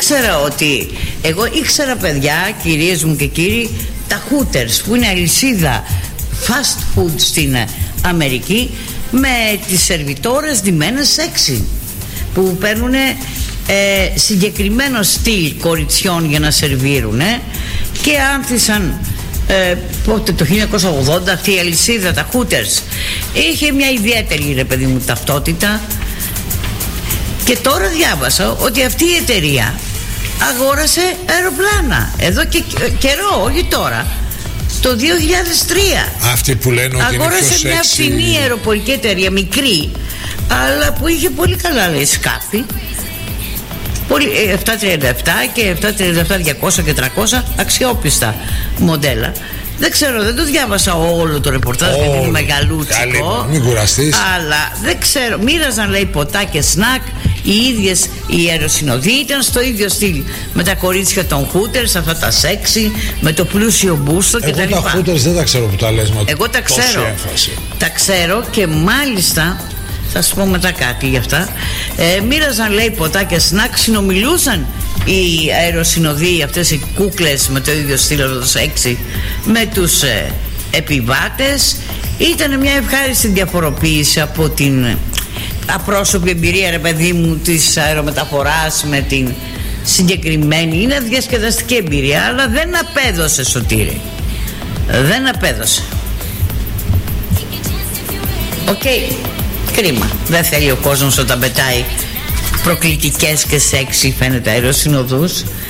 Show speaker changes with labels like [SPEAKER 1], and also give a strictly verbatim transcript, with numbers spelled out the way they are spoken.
[SPEAKER 1] ήξερα ότι, εγώ ήξερα παιδιά, κυρίες μου και κύριοι, τα Hooters που είναι αλυσίδα fast food στην Αμερική, με τις σερβιτόρες ντυμένες σεξι, που παίρνουν ε, συγκεκριμένο στυλ κοριτσιών για να σερβίρουν, ε, και άνθησαν ε, πότε, το χίλια εννιακόσια ογδόντα, αυτή η αλυσίδα, τα Hooters είχε μια ιδιαίτερη, ρε παιδί μου, ταυτότητα. Και τώρα διάβασα ότι αυτή η εταιρεία αγόρασε αεροπλάνα εδώ και καιρό, όχι τώρα, το δύο χιλιάδες τρία.
[SPEAKER 2] Αυτοί που λένε ότι
[SPEAKER 1] αγόρασε
[SPEAKER 2] είναι πιο
[SPEAKER 1] μια
[SPEAKER 2] σεξι.
[SPEAKER 1] φθηνή αεροπορική εταιρεία, μικρή, αλλά που είχε πολύ καλά, λέει, σκάφη, επτακόσια τριάντα επτά και επτακόσια τριάντα επτά διακόσια και τριακόσια αξιόπιστα μοντέλα. Δεν ξέρω, δεν το διάβασα όλο το ρεπορτάζ, γιατί είναι μεγαλούτσικο.
[SPEAKER 2] Μην κουραστείς.
[SPEAKER 1] Αλλά δεν ξέρω, μοίραζαν, λέει, ποτά και σνακ. Οι ίδιες οι αεροσυνοδοί ήταν στο ίδιο στυλ με τα κορίτσια των Hooters, αυτά τα σεξι, με το πλούσιο μπούστο κτλ.
[SPEAKER 2] Εγώ τα Hooters δεν τα ξέρω που τα λες.
[SPEAKER 1] Εγώ τα ξέρω. Τα ξέρω και μάλιστα θα σου πω μετά κάτι γι' αυτά. Ε, μοίραζαν, λέει, ποτά και σνακ, συνομιλούσαν οι αεροσυνοδοί, αυτές οι κούκλες με το ίδιο στυλ, το σεξι, με τους ε, επιβάτες. Ήταν μια ευχάριστη διαφοροποίηση από την απρόσωπη εμπειρία, ρε παιδί μου, της αερομεταφοράς με την συγκεκριμένη. Είναι διασκεδαστική εμπειρία, αλλά δεν απέδωσε, Σωτήρη. Δεν απέδωσε. Οκ, okay. Κρίμα. Δεν θέλει ο κόσμος όταν πετάει προκλητικές και σεξι, φαίνεται, αεροσυνοδούς.